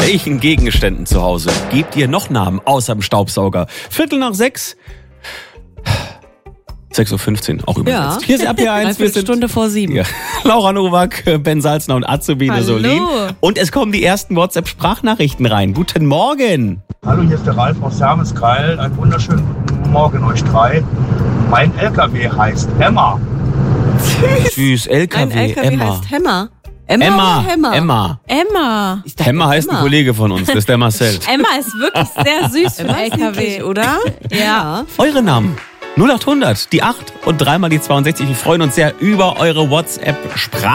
welchen Gegenständen zu Hause gebt ihr noch Namen außer dem Staubsauger? 5:45. 6:15 Uhr, auch übersetzt. Ja. Hier ist RPR1, wir sind Stunde vor 7. ja, Laura Nowak, Ben Salzner und Azubine Solin. Und es kommen die ersten WhatsApp-Sprachnachrichten rein. Guten Morgen. Hallo, hier ist der Ralf aus Hermeskeil. Einen wunderschönen guten Morgen euch drei. Mein LKW heißt Emma. Süß, LKW, Mein LKW Emma. heißt Hämmer. Emma. Emma. Emma heißt ein Kollege von uns, das ist der Marcel. Emma ist wirklich sehr süß für einen LKW, oder? Ja. Eure Namen. 0800, die 8 und dreimal die 62. Wir freuen uns sehr über eure WhatsApp-Sprachnachrichten.